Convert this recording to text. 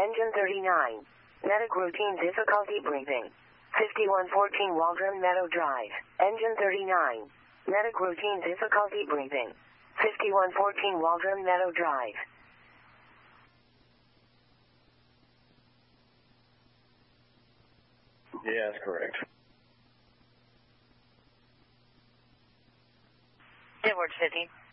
Engine 39. Medic routine difficulty breathing. 5114 Waldron Meadow Drive. Engine 39. Medic routine difficulty breathing. 5114 Waldron Meadow Drive. Yeah, that's correct. Edward 50.